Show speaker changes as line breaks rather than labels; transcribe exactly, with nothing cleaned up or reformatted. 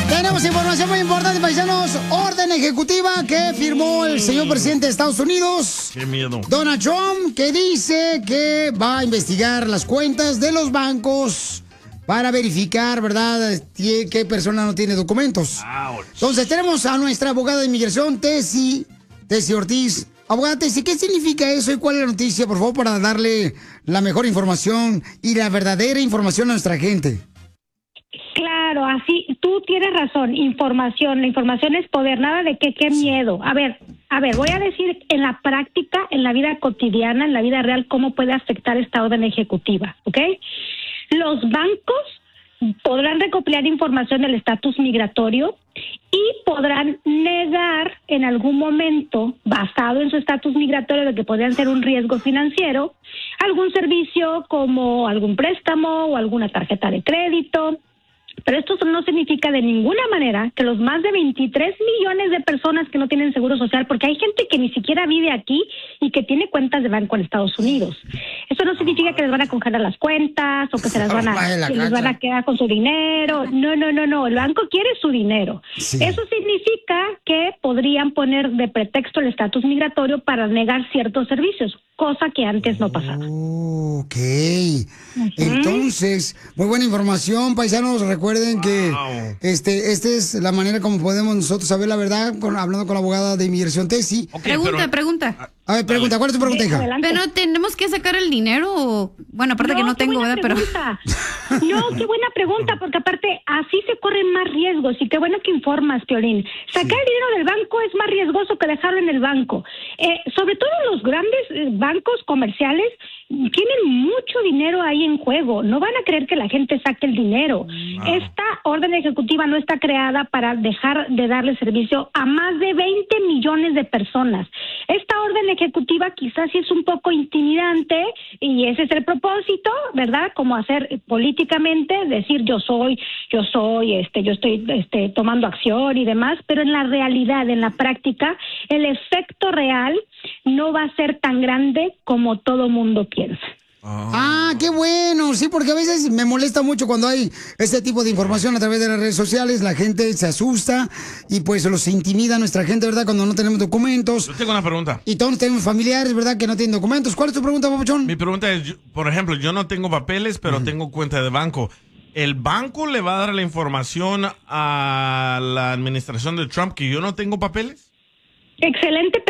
Tenemos información muy importante, paisanos. Orden ejecutiva que firmó el señor presidente de Estados Unidos,
Qué miedo.
Donald Trump, que dice que va a investigar las cuentas de los bancos para verificar, ¿verdad?, qué persona no tiene documentos.
Ouch.
Entonces tenemos a nuestra abogada de inmigración, Tessy, Tessy Ortiz. Abogada Tessy, ¿qué significa eso y cuál es la noticia, por favor, para darle la mejor información y la verdadera información a nuestra gente?
Claro, así, tú tienes razón, información, la información es poder, nada de que qué miedo. A ver, a ver, voy a decir en la práctica, en la vida cotidiana, en la vida real, cómo puede afectar esta orden ejecutiva, ¿ok? Los bancos podrán recopilar información del estatus migratorio y podrán negar en algún momento, basado en su estatus migratorio de que podrían ser un riesgo financiero, algún servicio como algún préstamo o alguna tarjeta de crédito. Pero esto no significa de ninguna manera que los más de veintitrés millones de personas que no tienen seguro social, porque hay gente que ni siquiera vive aquí y que tiene cuentas de banco en Estados Unidos. Eso no significa que les van a congelar las cuentas o que se las van a, que les van a quedar con su dinero. No, no, no, no. El banco quiere su dinero. Sí. Eso significa que podrían poner de pretexto el estatus migratorio para negar ciertos servicios, cosa que antes no pasaba.
Oh, ok. Uh-huh. Entonces, muy buena información, paisanos. Recuerden que wow. este, esta es la manera como podemos nosotros saber la verdad, con, hablando con la abogada de inmigración Tessy.
Okay, pregunta, pero... pregunta.
A ver, pregunta, ¿cuál es tu pregunta, hija?
Adelante.
Pero tenemos que sacar el dinero, o... bueno, aparte no, que no tengo, ¿verdad? Pero...
No, qué buena pregunta, porque aparte así se corren más riesgos, y qué bueno que informas, Piolín. Sacar sí. el dinero del banco es más riesgoso que dejarlo en el banco. Eh, sobre todo los grandes bancos comerciales tienen mucho dinero ahí en juego. No van a creer que la gente saque el dinero. Ah. Esta orden ejecutiva no está creada para dejar de darle servicio a más de veinte millones de personas. Esta orden ejecutiva quizás sí es un poco intimidante, y ese es el propósito, ¿verdad? Como hacer políticamente, decir yo soy, yo soy, este, yo estoy este, tomando acción y demás, pero en la realidad, en la práctica, el efecto real no va a ser tan grande como todo mundo piensa.
Ah, qué bueno, sí, porque a veces me molesta mucho cuando hay este tipo de información a través de las redes sociales, la gente se asusta y pues los intimida a nuestra gente, ¿verdad? Cuando no tenemos documentos.
Yo tengo una pregunta.
Y todos tenemos familiares, ¿verdad? Que no tienen documentos. ¿Cuál es tu pregunta, papuchón?
Mi pregunta es, por ejemplo, yo no tengo papeles, pero mm. tengo cuenta de banco. ¿El banco le va a dar la información a la administración de Trump que yo no tengo papeles?
Excelente